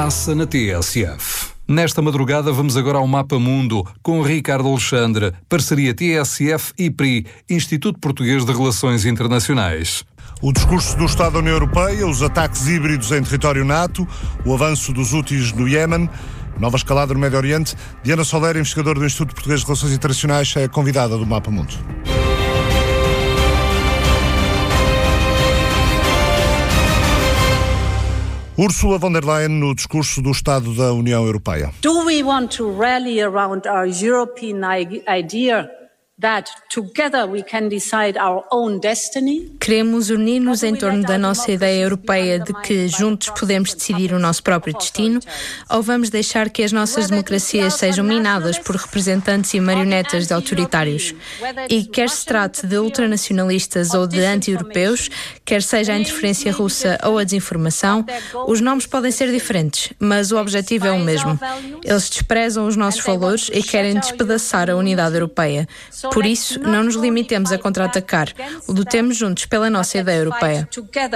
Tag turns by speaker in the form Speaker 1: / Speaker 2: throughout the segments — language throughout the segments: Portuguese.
Speaker 1: passa na TSF. Nesta madrugada vamos agora ao Mapa Mundo com Ricardo Alexandre, parceria TSF-IPRI, Instituto Português de Relações Internacionais.
Speaker 2: O discurso do Estado da União Europeia, os ataques híbridos em território NATO, o avanço dos Houthis no Iémen, nova escalada no Médio Oriente. Diana Soler, investigadora do Instituto Português de Relações Internacionais, é a convidada do Mapa Mundo. Ursula von der Leyen no discurso do Estado da União Europeia.
Speaker 3: Do we want to rally around our European idea that together we can decide our own destiny?
Speaker 4: Queremos unir-nos em torno da nossa ideia europeia de que juntos podemos decidir o nosso próprio destino, ou vamos deixar que as nossas democracias sejam minadas por representantes e marionetas de autoritários? E quer se trate de ultranacionalistas ou de anti-europeus, quer seja a interferência russa ou a desinformação, os nomes podem ser diferentes, mas o objetivo é o mesmo. Eles desprezam os nossos valores e querem despedaçar a unidade europeia. Por isso, não nos limitemos a contra-atacar. Lutemos juntos pela nossa ideia europeia.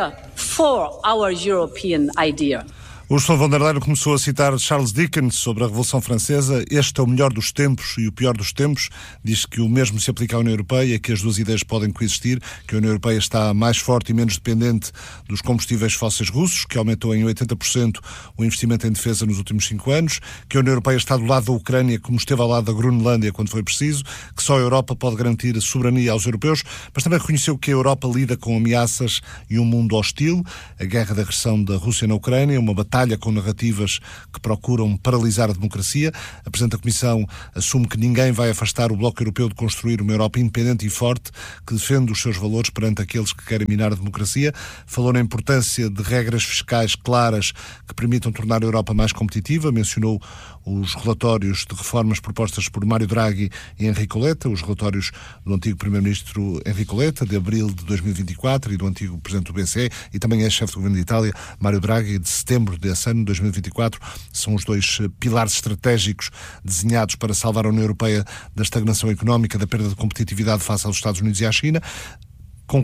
Speaker 2: Ursula von der Leyen começou a citar Charles Dickens sobre a Revolução Francesa. Este é o melhor dos tempos e o pior dos tempos. Diz que o mesmo se aplica à União Europeia, que as duas ideias podem coexistir, que a União Europeia está mais forte e menos dependente dos combustíveis fósseis russos, que aumentou em 80% o investimento em defesa nos últimos 5 anos, que a União Europeia está do lado da Ucrânia, como esteve ao lado da Groenlândia quando foi preciso, que só a Europa pode garantir a soberania aos europeus, mas também reconheceu que a Europa lida com ameaças e um mundo hostil, a guerra de agressão da Rússia na Ucrânia, uma batalha com narrativas que procuram paralisar a democracia. A Presidente da Comissão assume que ninguém vai afastar o Bloco Europeu de construir uma Europa independente e forte que defende os seus valores perante aqueles que querem minar a democracia. Falou na importância de regras fiscais claras que permitam tornar a Europa mais competitiva. Mencionou os relatórios de reformas propostas por Mário Draghi e Enrico Letta, os relatórios do antigo Primeiro-Ministro Enrico Letta, de abril de 2024, e do antigo Presidente do BCE, e também ex-chefe do Governo de Itália, Mário Draghi, de setembro desse ano, 2024. São os dois pilares estratégicos desenhados para salvar a União Europeia da estagnação económica, da perda de competitividade face aos Estados Unidos e à China. Com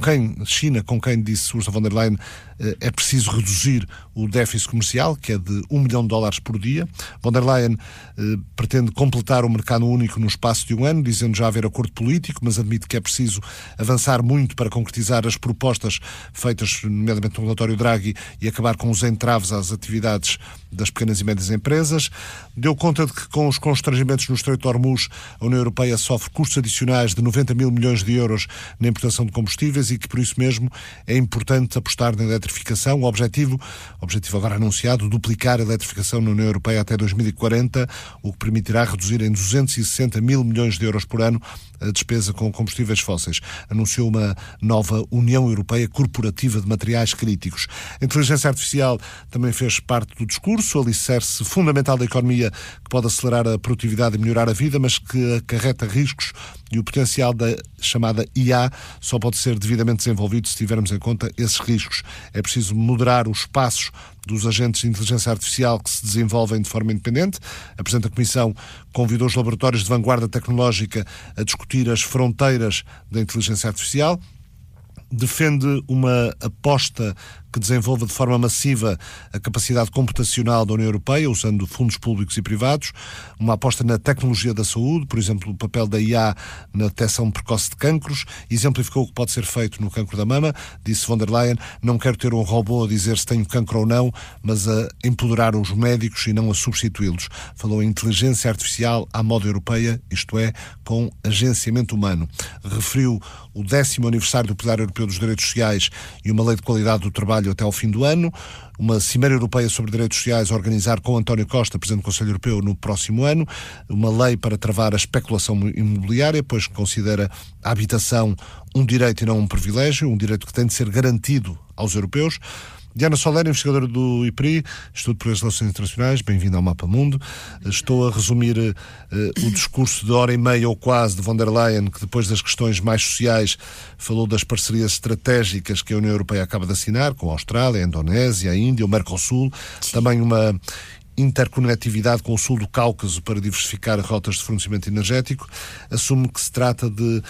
Speaker 2: quem disse Ursula von der Leyen, é preciso reduzir o déficit comercial, que é de $1 milhão por dia. Von der Leyen pretende completar o mercado único no espaço de um ano, dizendo já haver acordo político, mas admite que é preciso avançar muito para concretizar as propostas feitas, nomeadamente no relatório Draghi, e acabar com os entraves às atividades das pequenas e médias empresas. Deu conta de que, com os constrangimentos no Estreito de Hormuz, a União Europeia sofre custos adicionais de 90 mil milhões de euros na importação de combustíveis, e que por isso mesmo é importante apostar na eletrificação. O objetivo agora anunciado, duplicar a eletrificação na União Europeia até 2040, o que permitirá reduzir em 260 mil milhões de euros por ano a despesa com combustíveis fósseis. Anunciou uma nova União Europeia Corporativa de Materiais Críticos. A inteligência artificial também fez parte do discurso, alicerce fundamental da economia que pode acelerar a produtividade e melhorar a vida, mas que acarreta riscos, e o potencial da chamada IA só pode ser devidamente desenvolvido se tivermos em conta esses riscos. É preciso moderar os passos dos agentes de inteligência artificial que se desenvolvem de forma independente. A Presidente da Comissão convidou os laboratórios de vanguarda tecnológica a discutir as fronteiras da inteligência artificial. Defende uma aposta que desenvolva de forma massiva a capacidade computacional da União Europeia, usando fundos públicos e privados, uma aposta na tecnologia da saúde, por exemplo, o papel da IA na detecção precoce de cancros, exemplificou o que pode ser feito no cancro da mama. Disse von der Leyen: não quero ter um robô a dizer se tenho cancro ou não, mas a empoderar os médicos e não a substituí-los. Falou em inteligência artificial à moda europeia, isto é, com agenciamento humano. Referiu o 10º aniversário do Pilar Europeu dos Direitos Sociais e uma lei de qualidade do trabalho até ao fim do ano, uma Cimeira Europeia sobre Direitos Sociais a organizar com António Costa, Presidente do Conselho Europeu, no próximo ano, uma lei para travar a especulação imobiliária, pois considera a habitação um direito e não um privilégio, um direito que tem de ser garantido aos europeus. Diana Soler, investigadora do IPRI, Instituto Português de Relações Internacionais, bem-vinda ao Mapa Mundo. Estou a resumir o discurso de hora e meia ou quase de von der Leyen, que depois das questões mais sociais falou das parcerias estratégicas que a União Europeia acaba de assinar com a Austrália, a Indonésia, a Índia, o Mercosul, também uma interconectividade com o sul do Cáucaso para diversificar rotas de fornecimento energético. Assume que se trata de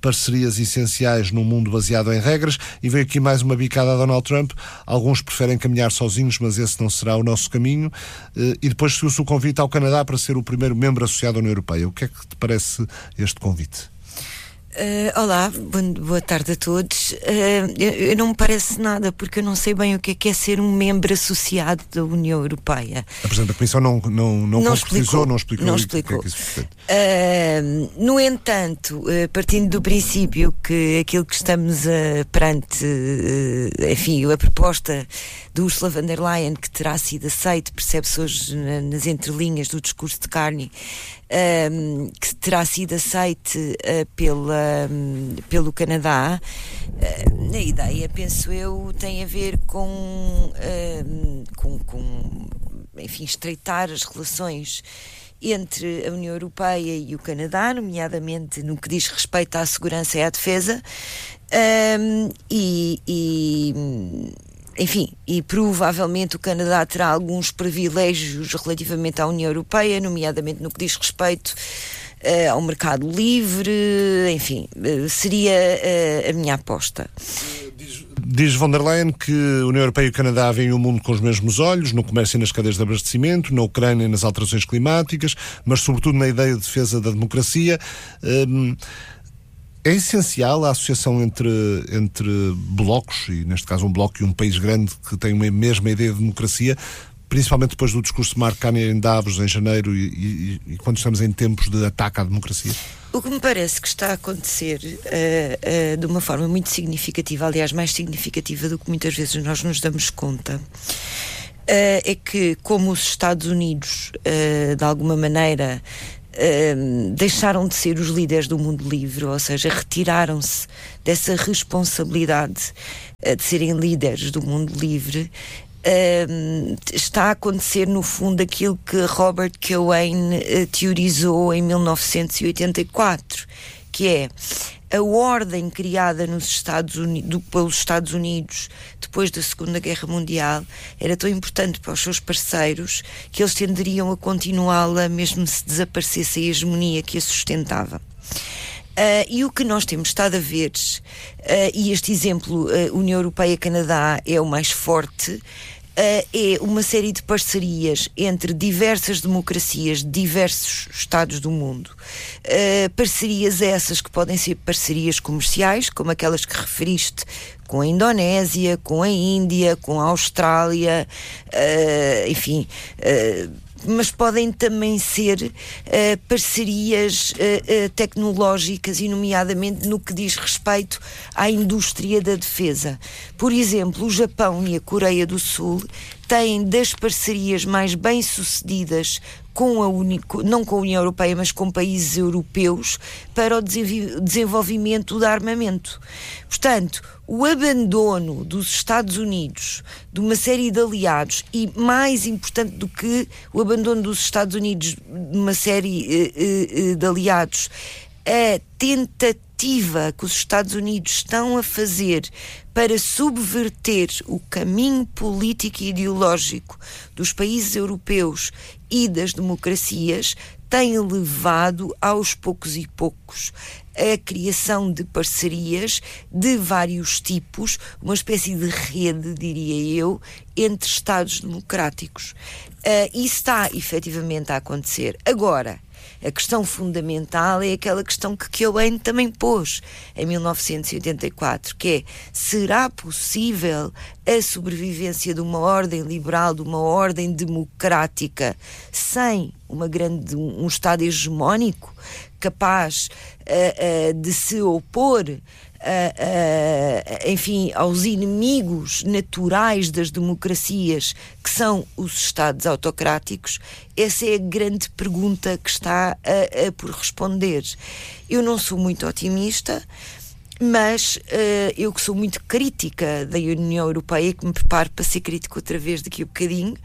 Speaker 2: parcerias essenciais num mundo baseado em regras, e veio aqui mais uma bicada a Donald Trump. Alguns preferem caminhar sozinhos, mas esse não será o nosso caminho. E depois seguiu-se o convite ao Canadá para ser o primeiro membro associado à União Europeia. O que é que te parece este convite?
Speaker 5: Olá, boa tarde a todos. Eu não me parece nada, porque eu não sei bem o que é ser um membro associado da União Europeia.
Speaker 2: A Presidente da Comissão não concretizou, não explicou.
Speaker 5: Não explicou.
Speaker 2: O que é que isso pretende.
Speaker 5: No entanto, partindo do princípio que aquilo que estamos perante, enfim, a proposta de Ursula von der Leyen, que terá sido aceite, percebe-se hoje nas entrelinhas do discurso de Carney, que terá sido aceite pelo Canadá, a ideia, penso eu, tem a ver com enfim, estreitar as relações entre a União Europeia e o Canadá, nomeadamente no que diz respeito à segurança e à defesa, enfim, e provavelmente o Canadá terá alguns privilégios relativamente à União Europeia, nomeadamente no que diz respeito ao mercado livre, enfim, seria a minha aposta.
Speaker 2: Diz von der Leyen que a União Europeia e o Canadá veem o mundo com os mesmos olhos, no comércio e nas cadeias de abastecimento, na Ucrânia e nas alterações climáticas, mas sobretudo na ideia de defesa da democracia. É essencial a associação entre blocos, e neste caso um bloco e um país grande que tem uma mesma ideia de democracia, principalmente depois do discurso de Mark Carney em Davos, em janeiro, e quando estamos em tempos de ataque à democracia?
Speaker 5: O que me parece que está a acontecer de uma forma muito significativa, aliás, mais significativa do que muitas vezes nós nos damos conta, é que, como os Estados Unidos, de alguma maneira, deixaram de ser os líderes do mundo livre, ou seja, retiraram-se dessa responsabilidade de serem líderes do mundo livre, está a acontecer no fundo aquilo que Robert Cohen teorizou em 1984, que é a ordem criada nos pelos Estados Unidos depois da Segunda Guerra Mundial era tão importante para os seus parceiros que eles tenderiam a continuá-la mesmo se desaparecesse a hegemonia que a sustentava. E o que nós temos estado a ver, e este exemplo, União Europeia-Canadá, é o mais forte, é uma série de parcerias entre diversas democracias de diversos estados do mundo. Parcerias essas que podem ser parcerias comerciais, como aquelas que referiste, com a Indonésia, com a Índia, com a Austrália, enfim, mas podem também ser parcerias tecnológicas, e nomeadamente no que diz respeito à indústria da defesa. Por exemplo, o Japão e a Coreia do Sul têm das parcerias mais bem-sucedidas não com a União Europeia, mas com países europeus, para o desenvolvimento de armamento. Portanto, o abandono dos Estados Unidos de uma série de aliados, e mais importante do que o abandono dos Estados Unidos de uma série de aliados, a tentativa que os Estados Unidos estão a fazer para subverter o caminho político e ideológico dos países europeus e das democracias tem levado aos poucos e poucos a criação de parcerias de vários tipos, uma espécie de rede, diria eu, entre Estados democráticos. Isso está efetivamente a acontecer. Agora, a questão fundamental é aquela questão que Cohen também pôs em 1984, que é: será possível a sobrevivência de uma ordem liberal, de uma ordem democrática, sem um Estado hegemónico capaz de se opor enfim, aos inimigos naturais das democracias, que são os Estados autocráticos? Essa é a grande pergunta que está por responder. Eu não sou muito otimista, mas eu que sou muito crítica da União Europeia, que me preparo para ser crítico outra vez daqui a bocadinho,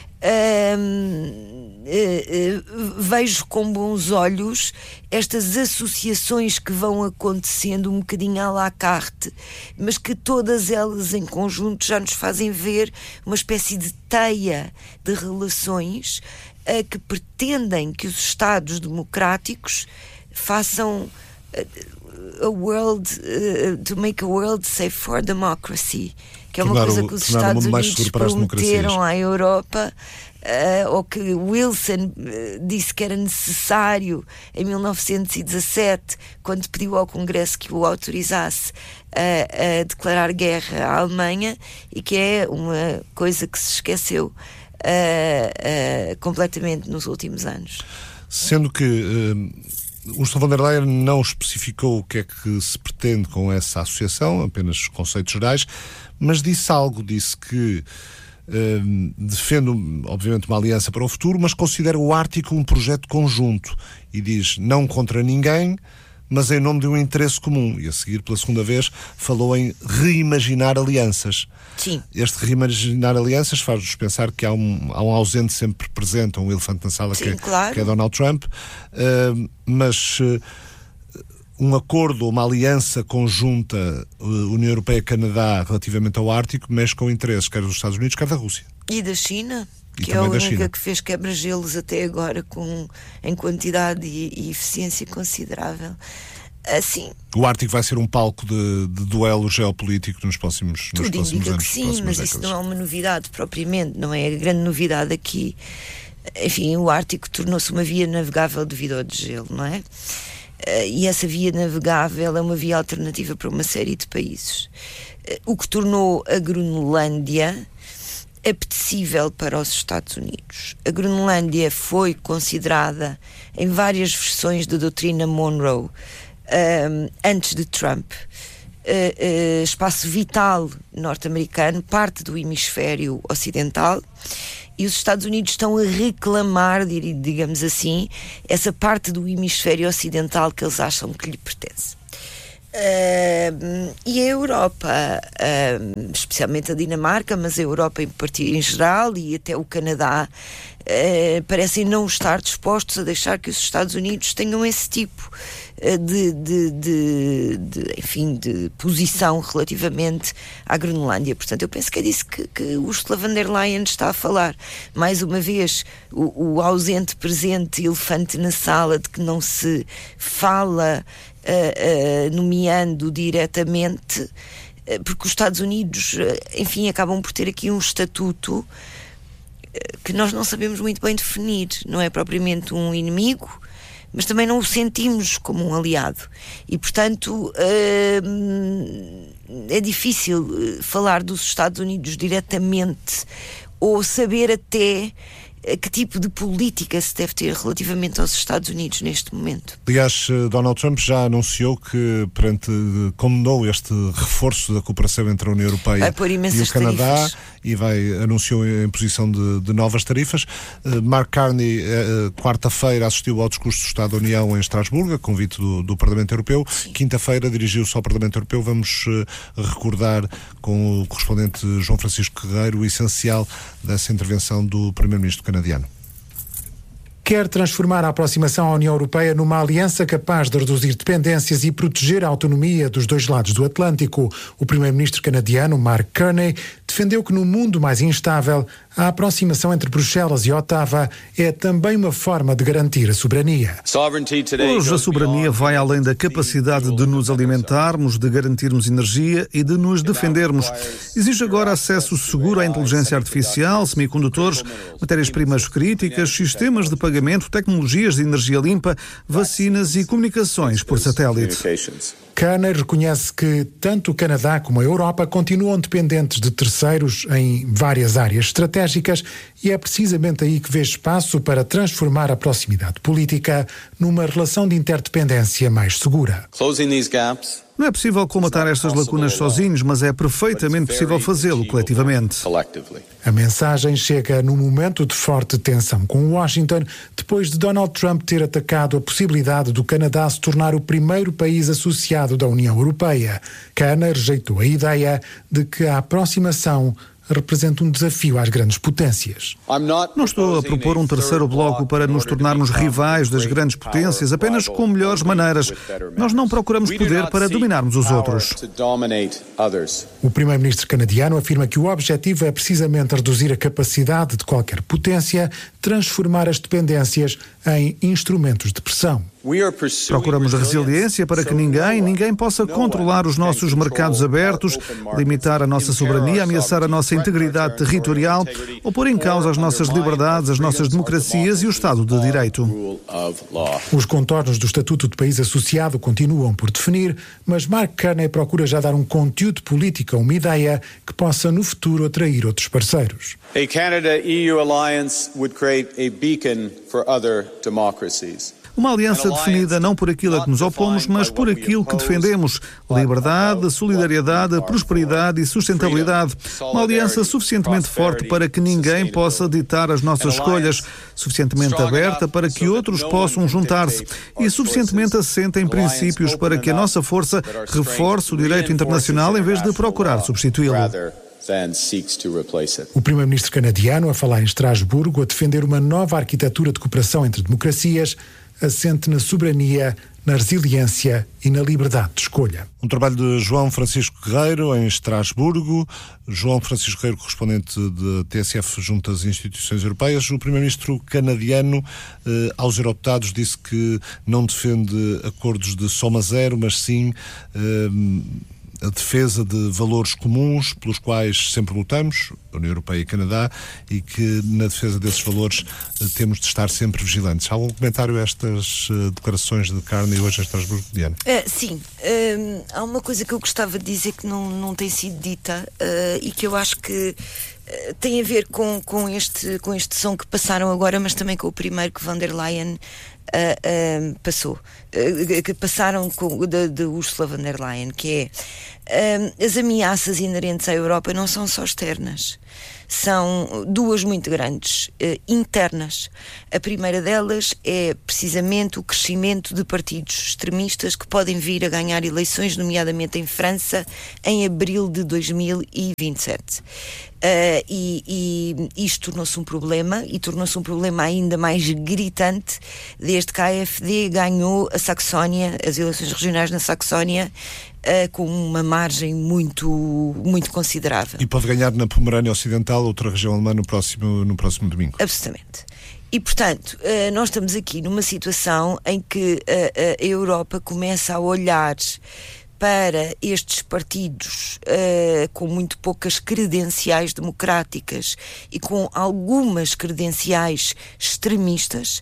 Speaker 5: vejo com bons olhos estas associações que vão acontecendo um bocadinho à la carte, mas que todas elas em conjunto já nos fazem ver uma espécie de teia de relações que pretendem que os Estados democráticos façam to make a world safe for democracy, que é uma coisa que os Estados Unidos prometeram à Europa, ou que Wilson disse que era necessário em 1917, quando pediu ao Congresso que o autorizasse a declarar guerra à Alemanha, e que é uma coisa que se esqueceu completamente nos últimos anos.
Speaker 2: Sendo que Ursula von der Leyen não especificou o que é que se pretende com essa associação, apenas conceitos gerais, mas disse que defende, obviamente, uma aliança para o futuro, mas considera o Ártico um projeto conjunto e diz não contra ninguém, mas em nome de um interesse comum. E a seguir, pela segunda vez, falou em reimaginar alianças.
Speaker 5: Sim.
Speaker 2: Este reimaginar alianças faz-nos pensar que há um ausente sempre presente, um elefante na sala.
Speaker 5: Sim, claro.
Speaker 2: Que é Donald Trump, mas um acordo, uma aliança conjunta União Europeia-Canadá relativamente ao Ártico mexe com interesses quer dos Estados Unidos, quer da Rússia.
Speaker 5: E da China, que é a única que fez quebra-gelos até agora em quantidade e eficiência considerável. Assim,
Speaker 2: o Ártico vai ser um palco de duelo geopolítico nos próximos anos.
Speaker 5: Tudo indica que sim, mas isso não é uma novidade propriamente, não é a grande novidade aqui. Enfim, o Ártico tornou-se uma via navegável devido ao degelo, não é? E essa via navegável é uma via alternativa para uma série de países. O que tornou a Groenlândia apetecível para os Estados Unidos. A Groenlândia foi considerada em várias versões da doutrina Monroe antes de Trump espaço vital norte-americano, parte do hemisfério ocidental, e os Estados Unidos estão a reclamar, digamos assim, essa parte do hemisfério ocidental que eles acham que lhe pertence. E a Europa, especialmente a Dinamarca, mas a Europa em geral e até o Canadá, parecem não estar dispostos a deixar que os Estados Unidos tenham esse tipo de posição relativamente à Groenlândia. Portanto, eu penso que é disso que Ursula von der Leyen está a falar. Mais uma vez, o ausente presente, elefante na sala, de que não se fala nomeando diretamente, porque os Estados Unidos, enfim, acabam por ter aqui um estatuto que nós não sabemos muito bem definir. Não é propriamente um inimigo, mas também não o sentimos como um aliado. E, portanto, é difícil falar dos Estados Unidos diretamente ou saber até que tipo de política se deve ter relativamente aos Estados Unidos neste momento.
Speaker 2: Aliás, Donald Trump já anunciou que condenou este reforço da cooperação entre a União Europeia e o Canadá tarifas. Anunciou a imposição de novas tarifas. Mark Carney, quarta-feira, assistiu ao discurso do Estado da União em Estrasburgo, a convite do Parlamento Europeu. Sim. Quinta-feira dirigiu-se ao Parlamento Europeu. Vamos recordar com o correspondente João Francisco Guerreiro o essencial dessa intervenção do Primeiro-Ministro canadiano.
Speaker 6: Quer transformar a aproximação à União Europeia numa aliança capaz de reduzir dependências e proteger a autonomia dos dois lados do Atlântico. O primeiro-ministro canadiano, Mark Carney, defendeu que no mundo mais instável, a aproximação entre Bruxelas e Ottawa é também uma forma de garantir a soberania.
Speaker 7: Hoje a soberania vai além da capacidade de nos alimentarmos, de garantirmos energia e de nos defendermos. Exige agora acesso seguro à inteligência artificial, semicondutores, matérias-primas críticas, sistemas de pagamento, tecnologias de energia limpa, vacinas e comunicações por satélite.
Speaker 6: Carney reconhece que tanto o Canadá como a Europa continuam dependentes de terceiros em várias áreas estratégicas e é precisamente aí que vê espaço para transformar a proximidade política numa relação de interdependência mais segura.
Speaker 7: Não é possível colmatar estas lacunas sozinhos, mas é perfeitamente possível fazê-lo coletivamente.
Speaker 6: A mensagem chega num momento de forte tensão com Washington, depois de Donald Trump ter atacado a possibilidade do Canadá se tornar o primeiro país associado da União Europeia. Carney rejeitou a ideia de que a aproximação representa um desafio às grandes potências.
Speaker 7: Não estou a propor um terceiro bloco para nos tornarmos rivais das grandes potências, apenas com melhores maneiras. Nós não procuramos poder para dominarmos os outros.
Speaker 6: O primeiro-ministro canadiano afirma que o objetivo é precisamente reduzir a capacidade de qualquer potência, transformar as dependências em instrumentos de pressão.
Speaker 7: Procuramos resiliência para que ninguém possa controlar os nossos mercados abertos, limitar a nossa soberania, ameaçar a nossa integridade territorial ou pôr em causa as nossas liberdades, as nossas democracias e o Estado de Direito.
Speaker 6: Os contornos do Estatuto de País Associado continuam por definir, mas Mark Carney procura já dar um conteúdo político a uma ideia que possa no futuro atrair outros parceiros.
Speaker 8: A Canada-EU alliance would create a beacon for other democracies.
Speaker 7: Uma aliança definida não por aquilo a que nos opomos, mas por aquilo que defendemos. Liberdade, solidariedade, prosperidade e sustentabilidade. Uma aliança suficientemente forte para que ninguém possa ditar as nossas escolhas, suficientemente aberta para que outros possam juntar-se e suficientemente assente em princípios para que a nossa força reforce o direito internacional em vez de procurar substituí-lo.
Speaker 6: O primeiro-ministro canadiano a falar em Estrasburgo a defender uma nova arquitetura de cooperação entre democracias assente na soberania, na resiliência e na liberdade de escolha.
Speaker 2: Um trabalho de João Francisco Guerreiro em Estrasburgo. João Francisco Guerreiro, correspondente de TSF junto às instituições europeias. O primeiro-ministro canadiano, aos eurodeputados, disse que não defende acordos de soma zero, mas sim a defesa de valores comuns pelos quais sempre lutamos, a União Europeia e Canadá, e que na defesa desses valores temos de estar sempre vigilantes. Há algum comentário a estas declarações de Carney hoje em Estrasburgo, Diana?
Speaker 5: Sim. Há uma coisa que eu gostava de dizer que não tem sido dita e que eu acho que tem a ver com este som que passaram agora, mas também com o primeiro que von der Leyen passou, que passaram de Ursula von der Leyen, que é as ameaças inerentes à Europa não são só externas, são duas muito grandes, internas. A primeira delas é precisamente o crescimento de partidos extremistas que podem vir a ganhar eleições, nomeadamente em França, em abril de 2027. E isto tornou-se um problema, e tornou-se um problema ainda mais gritante desde que a AfD ganhou a Saxónia, as eleições regionais na Saxónia, com uma margem muito, muito considerável. E
Speaker 2: pode ganhar na Pomerânia Ocidental, outra região alemã, no próximo domingo.
Speaker 5: Absolutamente. E, portanto, nós estamos aqui numa situação em que a Europa começa a olhar para estes partidos com muito poucas credenciais democráticas e com algumas credenciais extremistas,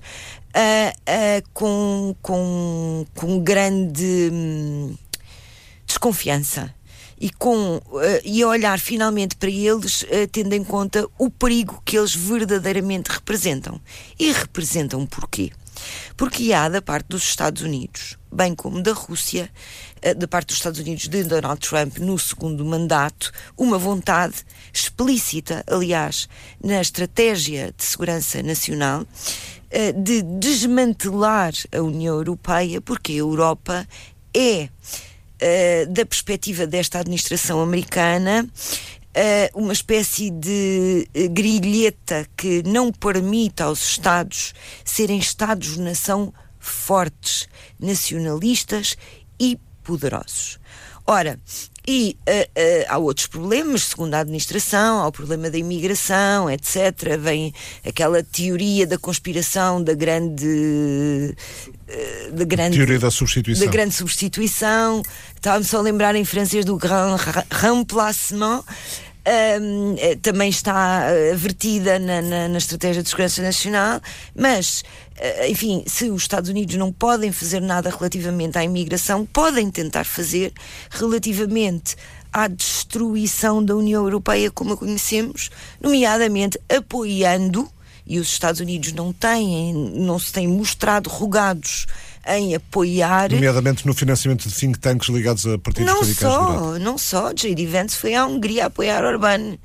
Speaker 5: com grande desconfiança e olhar finalmente para eles tendo em conta o perigo que eles verdadeiramente representam. E representam porquê? Porque há da parte dos Estados Unidos, bem como da Rússia, da parte dos Estados Unidos de Donald Trump no segundo mandato, uma vontade explícita, aliás, na estratégia de segurança nacional, de desmantelar a União Europeia, porque a Europa é, da perspectiva desta administração americana, uma espécie de grilheta que não permite aos Estados serem Estados-nação fortes, nacionalistas e poderosos. Ora, há outros problemas, segundo a administração, há o problema da imigração, etc. Vem aquela teoria da conspiração da grande
Speaker 2: teoria da substituição.
Speaker 5: Da grande substituição. Estava-me só a lembrar em francês do grand remplacement. Também está vertida na estratégia de segurança nacional, mas, enfim, se os Estados Unidos não podem fazer nada relativamente à imigração, podem tentar fazer relativamente à destruição da União Europeia como a conhecemos, nomeadamente apoiando, e os Estados Unidos não se têm mostrado rogados em apoiar...
Speaker 2: Nomeadamente no financiamento de think tanks ligados a partidos radicais de direita.
Speaker 5: Não só. J.D. Vance foi à Hungria a apoiar Orbán.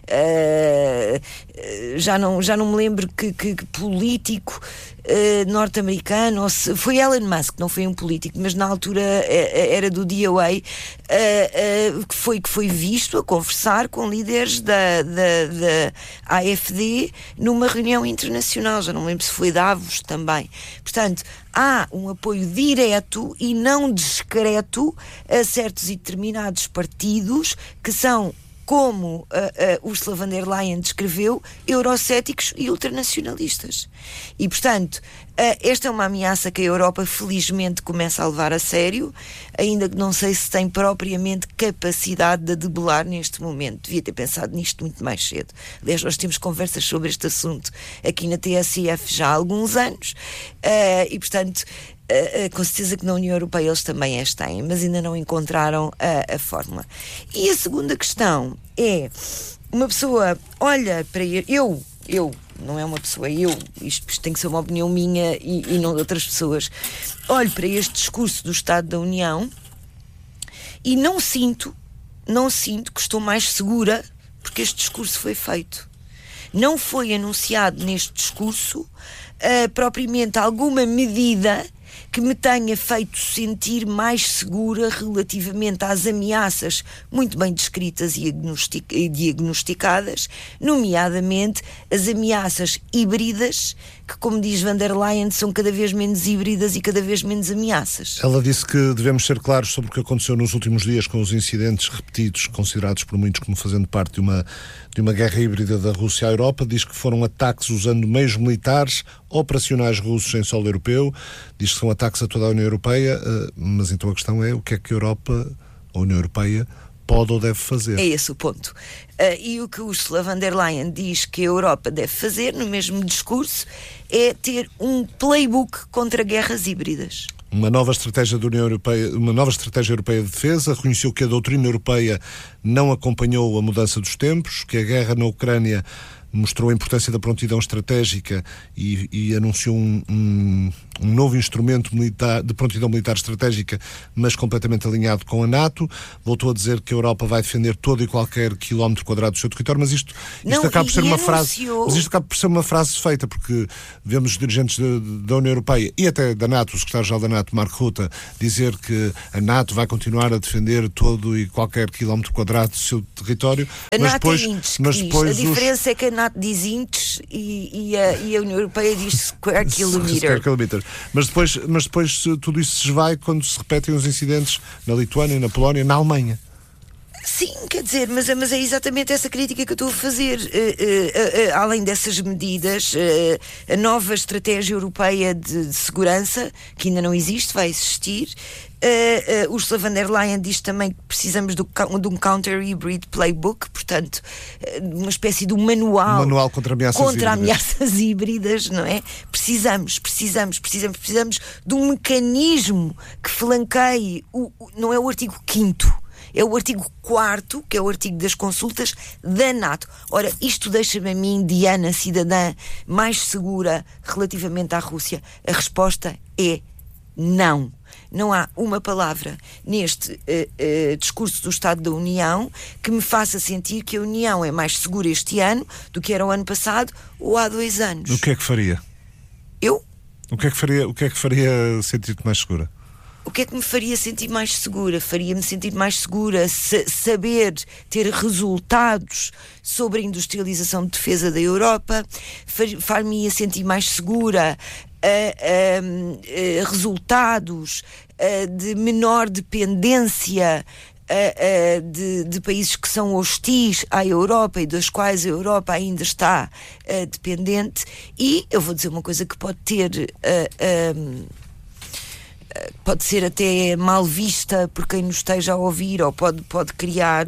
Speaker 5: Já não me lembro que político norte-americano, foi Elon Musk, não foi um político, mas na altura era do DOA, que foi visto a conversar com líderes da AfD numa reunião internacional, já não me lembro se foi Davos também. Portanto, há um apoio direto e não discreto a certos e determinados partidos que são como Ursula von der Leyen descreveu, eurocéticos e ultranacionalistas. E, portanto, esta é uma ameaça que a Europa felizmente começa a levar a sério, ainda que não sei se tem propriamente capacidade de debelar neste momento. Devia ter pensado nisto muito mais cedo. Aliás, nós temos conversas sobre este assunto aqui na TSF já há alguns anos, e, portanto, com certeza que na União Europeia eles também as têm, mas ainda não encontraram a fórmula. E a segunda questão é, uma pessoa olha para eu não é uma pessoa, isto tem que ser uma opinião minha e não de outras pessoas, olho para este discurso do Estado da União e não sinto que estou mais segura porque este discurso foi feito. Não foi anunciado neste discurso propriamente alguma medida que me tenha feito sentir mais segura relativamente às ameaças muito bem descritas e diagnosticadas, nomeadamente as ameaças híbridas, que, como diz von der Leyen, são cada vez menos híbridas e cada vez menos ameaças.
Speaker 2: Ela disse que devemos ser claros sobre o que aconteceu nos últimos dias com os incidentes repetidos, considerados por muitos como fazendo parte de uma guerra híbrida da Rússia à Europa. Diz que foram ataques usando meios militares operacionais russos em solo europeu. Diz que são ataques a toda a União Europeia, mas então a questão é o que é que a União Europeia pode ou deve fazer.
Speaker 5: É esse o ponto. E o que Ursula von der Leyen diz que a Europa deve fazer, no mesmo discurso, é ter um playbook contra guerras híbridas.
Speaker 2: Uma nova estratégia da União Europeia, uma nova estratégia europeia de defesa, reconheceu que a doutrina europeia não acompanhou a mudança dos tempos, que a guerra na Ucrânia mostrou a importância da prontidão estratégica e anunciou um novo instrumento militar, de prontidão militar estratégica, mas completamente alinhado com a NATO. Voltou a dizer que a Europa vai defender todo e qualquer quilómetro quadrado do seu território, mas isto acaba por ser uma frase, mas isto acaba por ser uma frase feita, porque vemos os dirigentes da União Europeia e até da NATO, o secretário-geral da NATO, Mark Rutte, dizer que a NATO vai continuar a defender todo e qualquer quilómetro quadrado do seu território.
Speaker 5: A NATO é depois a diferença é que a NATO diz inches e a União Europeia diz square kilometer.
Speaker 2: Mas depois tudo isso se esvai quando se repetem os incidentes na Lituânia, na Polónia, na Alemanha.
Speaker 5: Sim, quer dizer, mas é exatamente essa crítica que eu estou a fazer. Além dessas medidas, a nova estratégia europeia de segurança, que ainda não existe, vai existir. Ursula von der Leyen diz também que precisamos de um counter-hybrid playbook, portanto, uma espécie de manual contra ameaças híbridas, não é? Precisamos de um mecanismo que flanqueie, não é o artigo 5º, é o artigo 4º, que é o artigo das consultas da NATO. Ora, isto deixa-me a mim, Diana, cidadã, mais segura relativamente à Rússia. A resposta é não. Não há uma palavra neste discurso do Estado da União que me faça sentir que a União é mais segura este ano do que era o ano passado ou há 2 anos.
Speaker 2: O que é que faria?
Speaker 5: Eu?
Speaker 2: O que é que faria sentir-te mais segura?
Speaker 5: O que é que me faria sentir mais segura? Faria-me sentir mais segura saber ter resultados sobre a industrialização de defesa da Europa, far-me sentir mais segura resultados de menor dependência de países que são hostis à Europa e dos quais a Europa ainda está dependente. E eu vou dizer uma coisa que pode ser até mal vista por quem nos esteja a ouvir, ou pode criar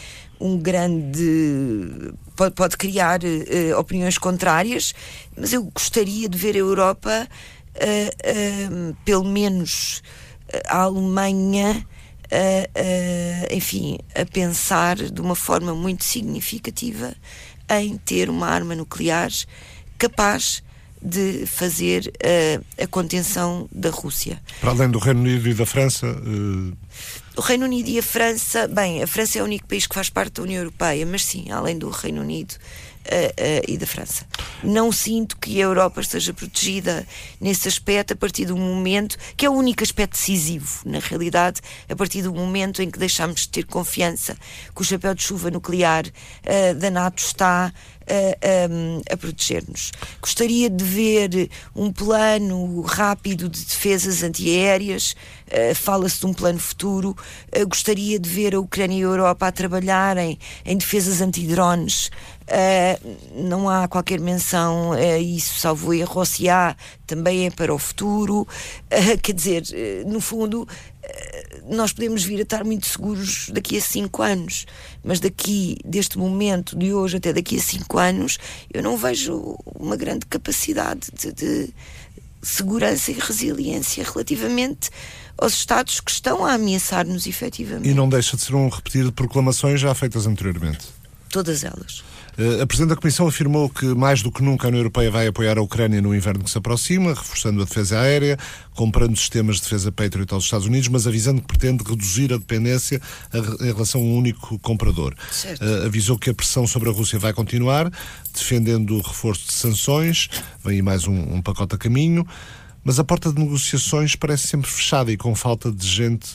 Speaker 5: pode criar opiniões contrárias, mas eu gostaria de ver a Europa, pelo menos a Alemanha, enfim, a pensar de uma forma muito significativa em ter uma arma nuclear capaz de fazer a contenção da Rússia.
Speaker 2: Para além do Reino Unido e da França?
Speaker 5: O Reino Unido e a França, bem, a França é o único país que faz parte da União Europeia, mas sim, além do Reino Unido e da França. Não sinto que a Europa esteja protegida nesse aspecto a partir do momento, que é o único aspecto decisivo, na realidade, a partir do momento em que deixamos de ter confiança que o chapéu de chuva nuclear da NATO está a proteger-nos. Gostaria de ver um plano rápido de defesas antiaéreas, fala-se de um plano futuro. Gostaria de ver a Ucrânia e a Europa a trabalharem em defesas antidrones. Não há qualquer menção a isso, salvo erro, se há, também é para o futuro. Quer dizer, no fundo, nós podemos vir a estar muito seguros daqui a 5 anos, mas deste momento, de hoje até daqui a 5 anos, eu não vejo uma grande capacidade de segurança e resiliência relativamente aos Estados que estão a ameaçar-nos efetivamente.
Speaker 2: E não deixa de ser um repetir de proclamações já feitas anteriormente.
Speaker 5: Todas elas.
Speaker 2: A Presidente da Comissão afirmou que mais do que nunca a União Europeia vai apoiar a Ucrânia no inverno que se aproxima, reforçando a defesa aérea, comprando sistemas de defesa Patriot aos Estados Unidos, mas avisando que pretende reduzir a dependência em relação a um único comprador. Avisou que a pressão sobre a Rússia vai continuar, defendendo o reforço de sanções, vem aí mais um pacote a caminho, mas a porta de negociações parece sempre fechada e com falta de gente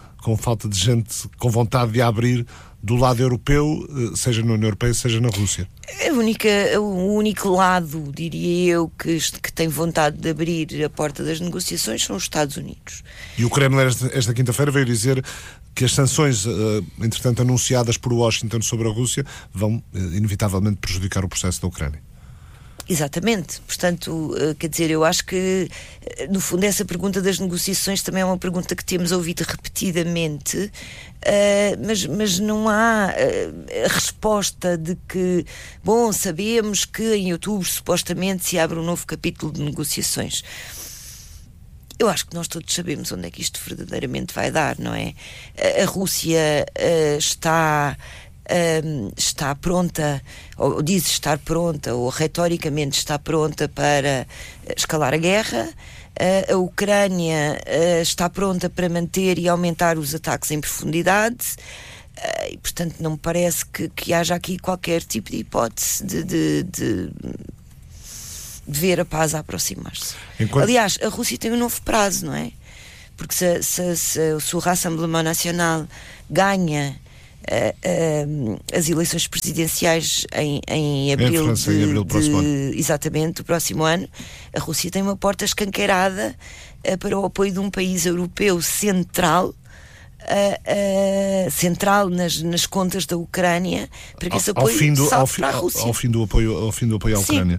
Speaker 2: com vontade de abrir do lado europeu, seja na União Europeia, seja na Rússia.
Speaker 5: O único lado, diria eu, que tem vontade de abrir a porta das negociações são os Estados Unidos.
Speaker 2: E o Kremlin esta quinta-feira veio dizer que as sanções, entretanto anunciadas por Washington sobre a Rússia, vão inevitavelmente prejudicar o processo da Ucrânia.
Speaker 5: Exatamente, portanto, quer dizer, eu acho que no fundo essa pergunta das negociações também é uma pergunta que temos ouvido repetidamente, mas não há a resposta de que, bom, sabemos que em outubro supostamente se abre um novo capítulo de negociações. Eu acho que nós todos sabemos onde é que isto verdadeiramente vai dar, não é? A Rússia está pronta, ou diz estar pronta, ou retoricamente está pronta para escalar a guerra. A Ucrânia está pronta para manter e aumentar os ataques em profundidade. E, portanto, não me parece que haja aqui qualquer tipo de hipótese de ver a paz a aproximar-se. Aliás, a Rússia tem um novo prazo, não é? Porque se o Rassemblement Nacional ganha as eleições presidenciais em abril,
Speaker 2: França, em abril do próximo ano.
Speaker 5: Exatamente, do próximo ano, a Rússia tem uma porta escancarada para o apoio de um país europeu central nas contas da Ucrânia, para que esse apoio salte para a Rússia.
Speaker 2: Ao fim do apoio à Ucrânia.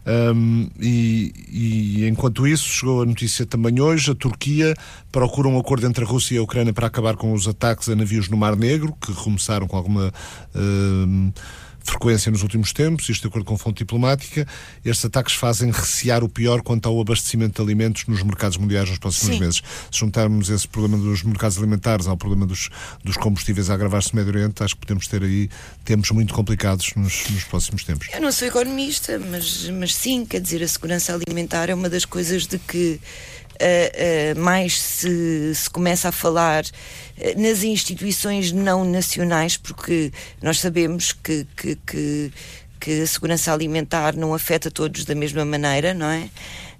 Speaker 2: E enquanto isso, chegou a notícia também hoje, a Turquia procura um acordo entre a Rússia e a Ucrânia para acabar com os ataques a navios no Mar Negro, que começaram com alguma frequência nos últimos tempos, isto de acordo com fonte diplomática. Estes ataques fazem recear o pior quanto ao abastecimento de alimentos nos mercados mundiais nos próximos meses. Se juntarmos esse problema dos mercados alimentares ao problema dos combustíveis a agravar-se no Médio Oriente, acho que podemos ter aí tempos muito complicados nos próximos tempos.
Speaker 5: Eu não sou economista, mas sim, quer dizer, a segurança alimentar é uma das coisas de que mais se começa a falar nas instituições não nacionais, porque nós sabemos que a segurança alimentar não afeta todos da mesma maneira, não é?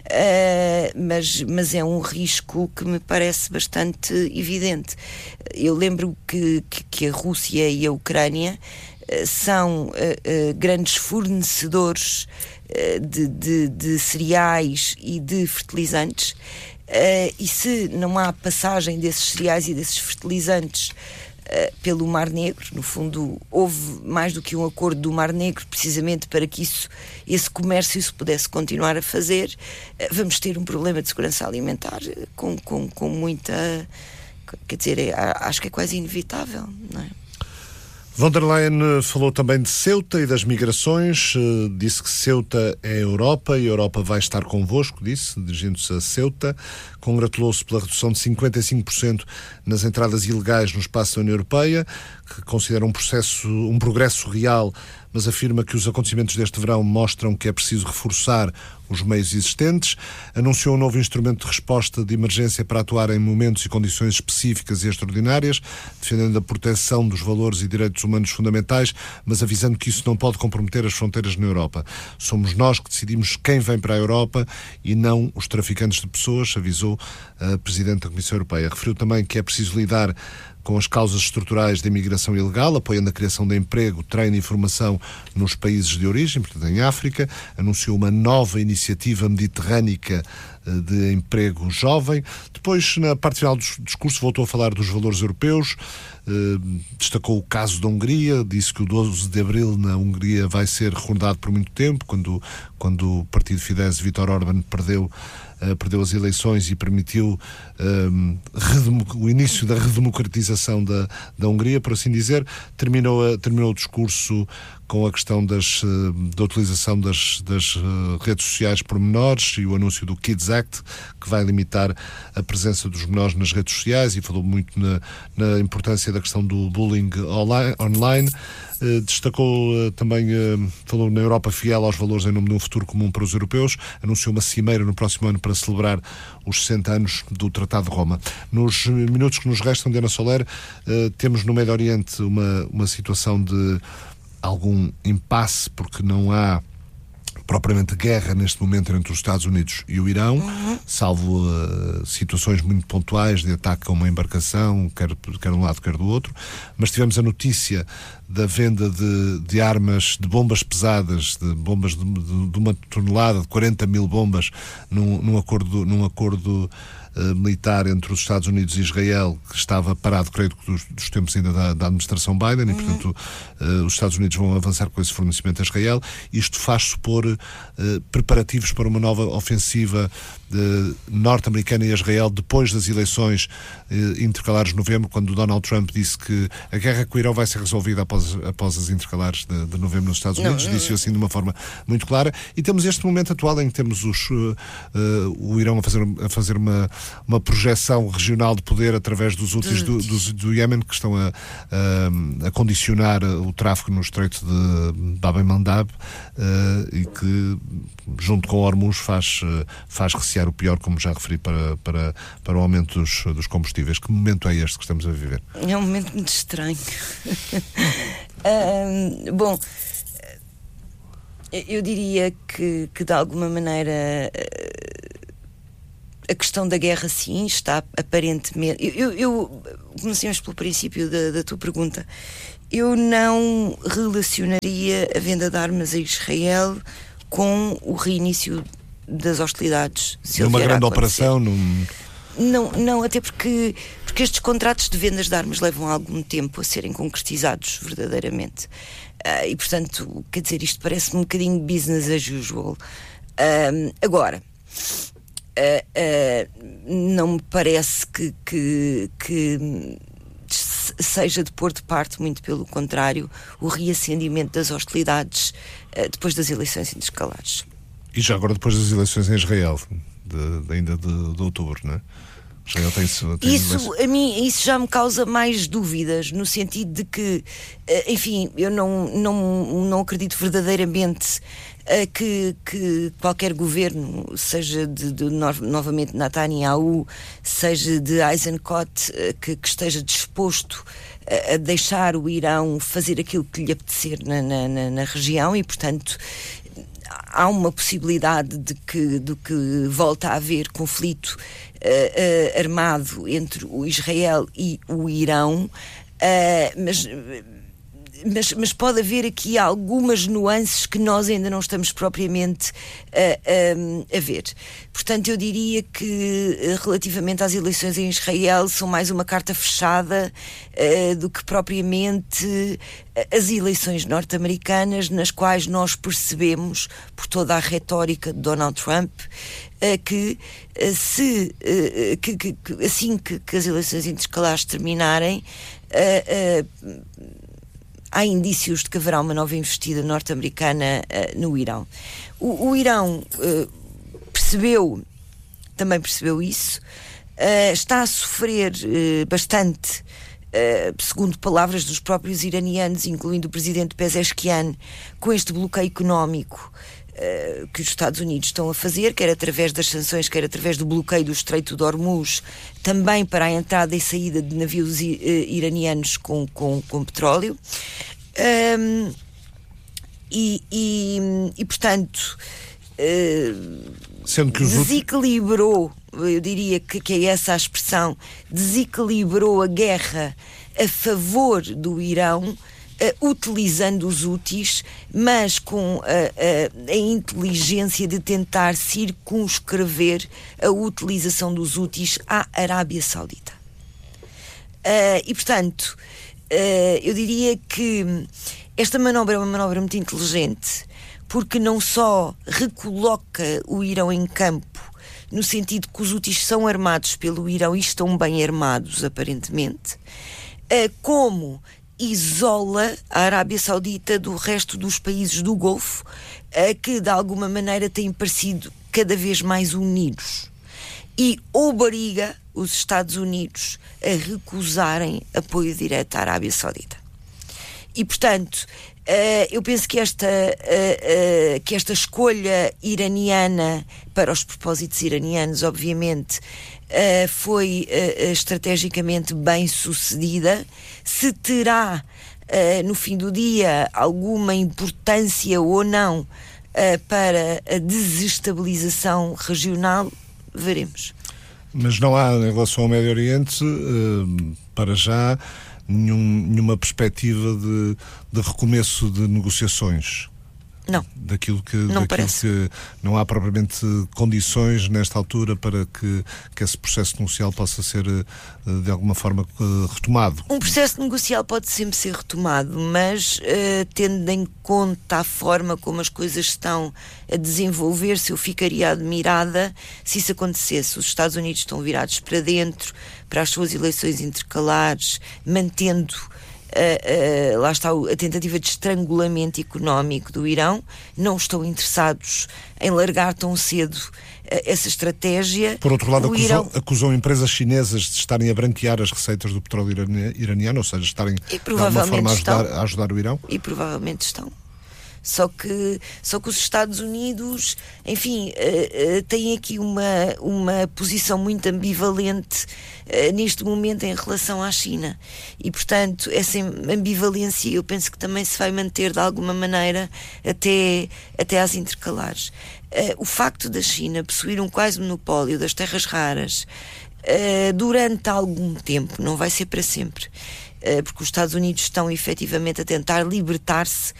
Speaker 5: Mas é um risco que me parece bastante evidente. Eu lembro que a Rússia e a Ucrânia são grandes fornecedores de cereais e de fertilizantes, e se não há passagem desses cereais e desses fertilizantes pelo Mar Negro, no fundo houve mais do que um acordo do Mar Negro precisamente para que esse comércio se pudesse continuar a fazer, vamos ter um problema de segurança alimentar com muita, quer dizer, acho que é quase inevitável, não é?
Speaker 2: Von der Leyen falou também de Ceuta e das migrações, disse que Ceuta é a Europa e a Europa vai estar convosco, disse, dirigindo-se a Ceuta. Congratulou-se pela redução de 55% nas entradas ilegais no espaço da União Europeia, que considera um progresso real, mas afirma que os acontecimentos deste verão mostram que é preciso reforçar os meios existentes. Anunciou um novo instrumento de resposta de emergência para atuar em momentos e condições específicas e extraordinárias, defendendo a proteção dos valores e direitos humanos fundamentais, mas avisando que isso não pode comprometer as fronteiras na Europa. Somos nós que decidimos quem vem para a Europa e não os traficantes de pessoas, avisou a Presidente da Comissão Europeia. Referiu também que é preciso lidar com as causas estruturais da imigração ilegal, apoiando a criação de emprego, treino e formação nos países de origem, portanto em África. Anunciou uma nova iniciativa mediterrânica de emprego jovem. Depois, na parte final do discurso, voltou a falar dos valores europeus, destacou o caso da Hungria, disse que o 12 de Abril na Hungria vai ser recordado por muito tempo, quando o partido Fidesz de Viktor Orbán perdeu as eleições e permitiu o início da redemocratização da Hungria, por assim dizer. Terminou o discurso com a questão da utilização das redes sociais por menores e o anúncio do Kids Act, que vai limitar a presença dos menores nas redes sociais, e falou muito na importância da questão do bullying online. Destacou também, falou na Europa fiel aos valores em nome de um futuro comum para os europeus. Anunciou uma cimeira no próximo ano para celebrar os 60 anos do Tratado de Roma. Nos minutos que nos restam de Ana Soler, temos no Médio Oriente uma situação de algum impasse, porque não há propriamente guerra neste momento entre os Estados Unidos e o Irão, salvo situações muito pontuais de ataque a uma embarcação, quer de um lado, quer do outro. Mas tivemos a notícia da venda de armas, de bombas pesadas, de bombas de uma tonelada, de 40 mil bombas, num acordo militar entre os Estados Unidos e Israel, que estava parado, creio, dos tempos ainda da administração Biden, e portanto os Estados Unidos vão avançar com esse fornecimento a Israel. Isto faz supor preparativos para uma nova ofensiva norte-americana e Israel depois das eleições intercalares de novembro, quando Donald Trump disse que a guerra com o Irão vai ser resolvida após as intercalares de novembro nos Estados Unidos. Disse assim de uma forma muito clara. E temos este momento atual em que temos o Irão a fazer uma projeção regional de poder através dos úteis do Iémen, que estão a condicionar o tráfego no Estreito de Bab el-Mandab, e que, junto com Hormuz, faz recear o pior, como já referi, para o aumento dos combustíveis. Que momento é este que estamos a viver?
Speaker 5: É um momento muito estranho. Bom, eu diria que de alguma maneira a questão da guerra, sim, está aparentemente... Eu comecemos pelo princípio da tua pergunta. Eu não relacionaria a venda de armas a Israel com o reinício das hostilidades.
Speaker 2: Numa grande operação?
Speaker 5: Não, até porque estes contratos de vendas de armas levam algum tempo a serem concretizados verdadeiramente. E, portanto, quer dizer, isto parece um bocadinho business as usual. Agora, não me parece que seja de pôr de parte, muito pelo contrário, o reacendimento das hostilidades depois das eleições intercalares.
Speaker 2: E já agora depois das eleições em Israel, ainda de outubro, não é? Israel tem
Speaker 5: isso, a mim, isso já me causa mais dúvidas, no sentido de que, enfim, eu não acredito verdadeiramente que qualquer governo, seja novamente Netanyahu, seja de Eisenkot, que esteja disposto a deixar o Irão fazer aquilo que lhe apetecer na região, e, portanto, há uma possibilidade de que volta a haver conflito armado entre o Israel e o Irão, mas pode haver aqui algumas nuances que nós ainda não estamos propriamente a ver. Portanto, eu diria que relativamente às eleições em Israel são mais uma carta fechada do que propriamente as eleições norte-americanas, nas quais nós percebemos, por toda a retórica de Donald Trump, que assim que as eleições intercalares terminarem, há indícios de que haverá uma nova investida norte-americana no Irão. O Irão também percebeu isso, está a sofrer bastante, segundo palavras dos próprios iranianos, incluindo o presidente Pezeshkian, com este bloqueio económico que os Estados Unidos estão a fazer, quer através das sanções, quer através do bloqueio do Estreito de Hormuz, também para a entrada e saída de navios iranianos com petróleo. E portanto,
Speaker 2: sendo que
Speaker 5: desequilibrou, eu diria que é essa a expressão, desequilibrou a guerra a favor do Irão, utilizando os Houthis, mas com a inteligência de tentar circunscrever a utilização dos Houthis à Arábia Saudita. E, portanto, eu diria que esta manobra é uma manobra muito inteligente, porque não só recoloca o Irão em campo, no sentido que os Houthis são armados pelo Irão e estão bem armados, aparentemente, como isola a Arábia Saudita do resto dos países do Golfo, que de alguma maneira têm parecido cada vez mais unidos, e obriga os Estados Unidos a recusarem apoio direto à Arábia Saudita. E, portanto, eu penso que esta escolha iraniana, para os propósitos iranianos, obviamente, foi estrategicamente bem sucedida. Se terá, no fim do dia, alguma importância ou não para a desestabilização regional, veremos.
Speaker 2: Mas não há, em relação ao Médio Oriente, para já, nenhuma perspectiva de recomeço de negociações?
Speaker 5: Não.
Speaker 2: Daquilo que não há propriamente condições nesta altura para que esse processo negocial possa ser de alguma forma retomado.
Speaker 5: Um processo negocial pode sempre ser retomado, mas tendo em conta a forma como as coisas estão a desenvolver-se, eu ficaria admirada se isso acontecesse. Os Estados Unidos estão virados para dentro, para as suas eleições intercalares, mantendo lá está a tentativa de estrangulamento económico do Irão. Não estão interessados em largar tão cedo essa estratégia.
Speaker 2: Por outro lado, acusam empresas chinesas de estarem a branquear as receitas do petróleo iraniano, ou seja, estarem de alguma forma a ajudar o Irão?
Speaker 5: E provavelmente estão. Só que os Estados Unidos, enfim, têm aqui uma posição muito ambivalente neste momento em relação à China. E, portanto, essa ambivalência eu penso que também se vai manter de alguma maneira até às intercalares. O facto da China possuir um quase monopólio das terras raras durante algum tempo, não vai ser para sempre, porque os Estados Unidos estão efetivamente a tentar libertar-se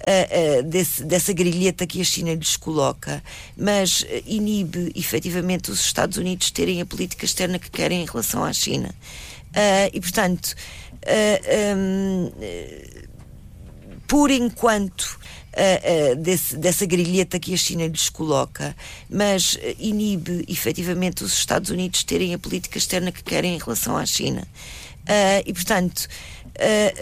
Speaker 5: dessa grilheta que a China lhes coloca, mas inibe efetivamente os Estados Unidos terem a política externa que querem em relação à China. E, portanto, por enquanto, dessa grilheta que a China lhes coloca, mas inibe efetivamente os Estados Unidos terem a política externa que querem em relação à China. E, portanto,